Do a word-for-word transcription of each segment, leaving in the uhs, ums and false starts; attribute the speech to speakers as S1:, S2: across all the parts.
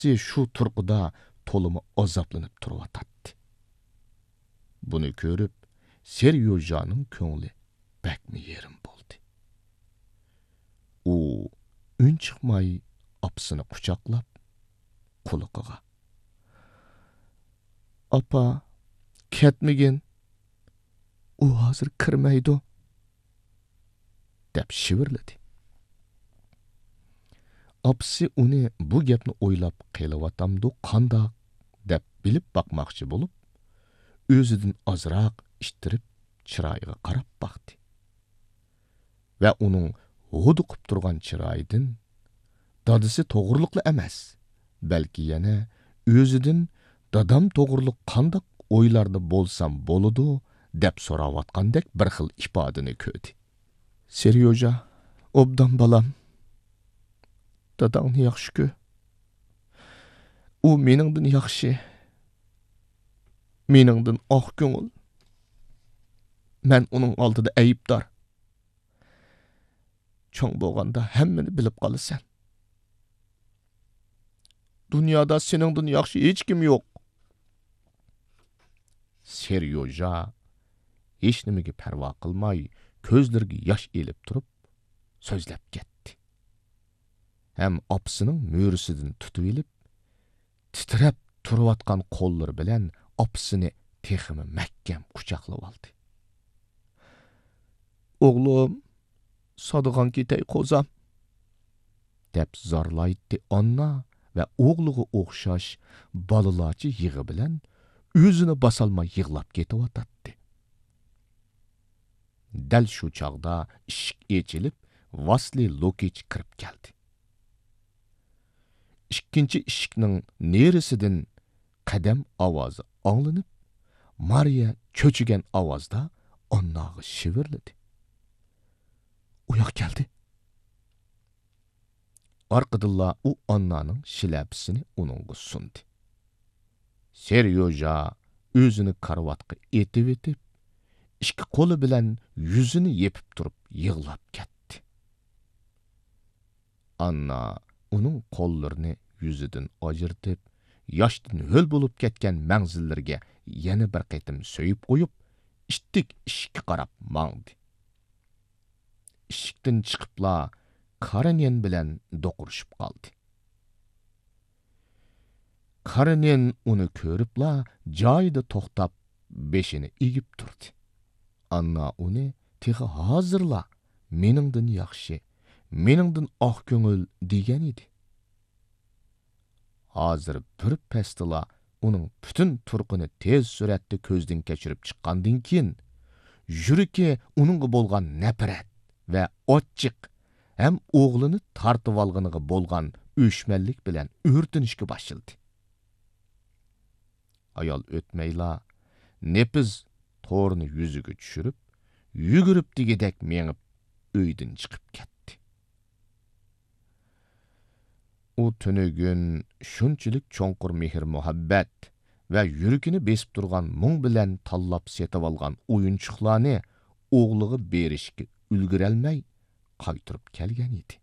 S1: shu turqida to'limi azoblanib turib. Buni ko'rib, Seryojaning ko'ngli bakmi yerim bo'ldi. U un chiqmay opsini quchoqlab quliqiga: "Apa, ketmagin. U hozir kirmaydi," deb shivirladi. Apsi uni bu gapni o'ylab qelayotamdu qandoq deb bilib baqmoqchi bo'lib, o'zidan ozroq ishtirib chiroyiga qarab baqdi. Va uning g'uduqib turgan chiroyidan dadisi to'g'riliqli emas, balki yana o'zidan dadam to'g'riliq qandoq o'ylarda bo'lsam bo'ladi deb so'rayotgandek bir xil ifodani ko'rdi. "Seryoja, obdan balam. Dadangni yaxshi-ku. U meningdan yaxshi. Meningdan oq ko'ngil. Men uning oldida ayibdor. Cho'ng bo'lganda hammani bilib qolasan. Dunyoda seningdan yaxshi hech kim yo'q." Seryoja hech nimaga parvo qilmay, ko'zlariga yosh elib turib, so'zlab ketdi. Hem opsining mo'risidan tutib elib, titrab turayotgan qo'llari bilan opsini teximi mahkam quchoqlab oldi. "O'g'lim, sodigan ketay qo'zam," deb zorlaydi Anna va o'g'liga o'xshash bolalarcha yig'i bilan o'zini bosolmay yig'lab ketayotdi. Dal shu chog'da eshik ochilib, Vasli Lokich kirib keldi. Ikkinchi eshikning nerisidan qadam ovozi anglanib, Mariya cho'chigan ovozda Annaga shivirladi. "Uyoq keldi." Orqadilla u Annaning shilabisini uningga sundi. Seryoja o'zini karvatga etib etib, ikki qo'li bilan yuzini yepib turib yig'lab ketdi. Anna uning qo'llarini yuzidan ajirtib, yoshdan ho'l bo'lib ketgan mangzillarga yana bir qatim so'yib qo'yib, ishtik ishikka qarab mangdi. Ishikdan chiqibla Karenyan bilan do'qurishib qoldi. Karenyan uni ko'ribla joyida to'xtab, beshini egib turdi. Anna uni "Tehi hozirla meningdan yaxshi, meningdan oq ko'ngil" degan edi. Hozir bir pastila uning butun turqini tez suratda ko'zdan kechirib chiqqandan keyin yuragi uningga bo'lgan nafrat va ochiq ham o'g'lini tartib olganiga bo'lgan o'shmanlik bilan o'rtinishga boshladi. Ayol o'tmayla nepiz to'rni yuziga tushirib, yugurib degidek mengib uydan chiqib ketdi. U tunugun shunchalik cho'nqur mehr muhabbat va yuragini besib turgan mung bilan tanlab setib olgan o'yinchiqlarni o'g'liga berishga ulgurolmay qaytirib kelgan edi.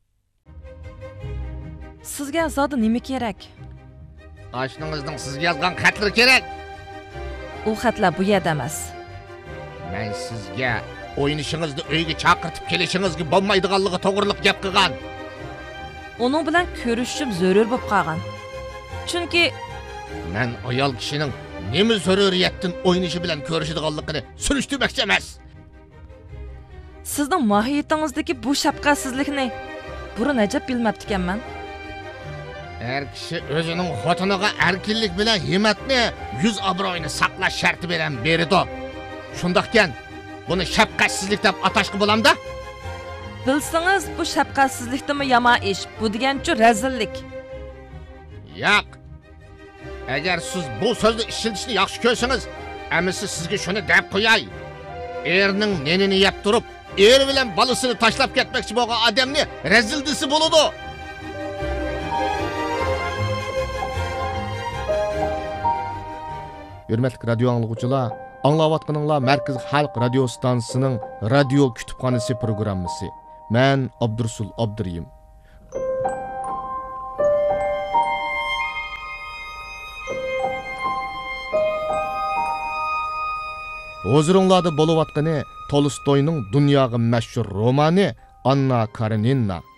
S2: "Sizga zodi nima kerak?"
S3: "Oshningizning sizga yozgan xatlari kerak."
S2: "U xatlar bu yerda emas.
S3: Men sizga o'yinishingizni uyga chaqirtib kelishingizga bo'lmaydiganligi to'g'riliq gap qilgan.
S2: Uning bilan ko'rishim zarur bo'lib qolgan. Chunki
S3: men ayol kishining nima zaruriyatdan o'yinishi bilan ko'rishadiganligini surishtirmoqchi emas.
S2: Sizning mohiyatingizdagi bu shafqatsizlikni burun ajab bilmabdi ekanman.
S3: Her kishi o'zining xotiniga erkinlik bilan himmatni, yuz obro'yini saqlash sharti bilan berdi. Shundaqkan, buni shafqatsizlik deb atashga bo'lamda?
S2: Bilsangiz, bu shafqatsizlikdimi yomon ish, bu degancha razillik.
S3: Yo'q. Agar siz bu so'zni ishlatishni yaxshi ko'rsangiz, amisi sizga shuni deb qo'yay. Erning nenini yeb turib, er bilan bolasini tashlab ketmoqchi bo'lgan odamni razildisi bo'ladi.
S1: Hürmetlik radio anlıqçılar, anlayatqanыңlar Merkez Halk Radio Stansiyasının radio kütüphanesi programması. Ben Abdursul Abduriyim. Huzuringlarda bo'layotgani Tolstoyning dunyoga mashhur romani Anna Karenina